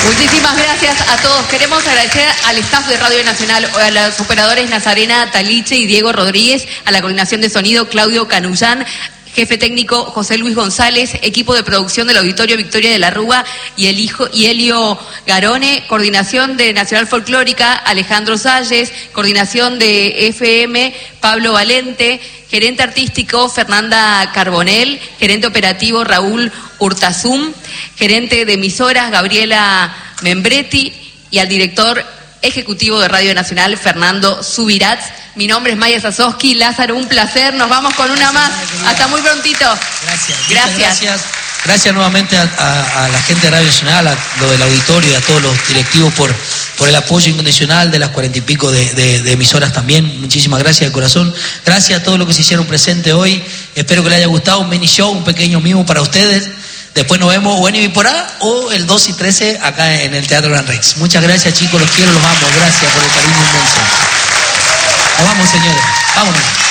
Muchísimas gracias a todos. Queremos agradecer al staff de Radio Nacional, a los operadores Nazarena Taliche y Diego Rodríguez, a la coordinación de sonido Claudio Canullán, jefe técnico José Luis González, equipo de producción del Auditorio Victoria de la Rúa y Elio Garone, coordinación de Nacional Folclórica Alejandro Salles, coordinación de FM Pablo Valente, gerente artístico Fernanda Carbonell, gerente operativo Raúl Urtazum, gerente de emisoras Gabriela Membretti y al director ejecutivo de Radio Nacional Fernando Subirats. Mi nombre es Maya Sasowski. Lázaro, un placer. Nos vamos con una más. Hasta muy prontito. Gracias. Gracias nuevamente a la gente de Radio Nacional, a lo del auditorio y a todos los directivos por el apoyo incondicional de las 40 y pico de emisoras también. Muchísimas gracias de corazón. Gracias a todos los que se hicieron presentes hoy. Espero que les haya gustado un mini show, un pequeño mimo para ustedes. Después nos vemos o en Ibiporá o el 2 y 13 acá en el Teatro Gran Rex. Muchas gracias, chicos, los quiero, los amo. Gracias por el cariño inmenso. Nos vamos, señores. Vámonos.